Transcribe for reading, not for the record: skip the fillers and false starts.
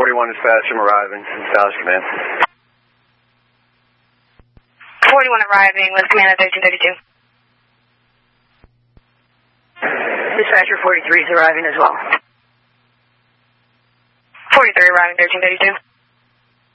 41 dispatch, I'm arriving. Dallas Command. 41 arriving, with command at 1332. Dispatcher 43 is arriving as well. 43 arriving, 1332.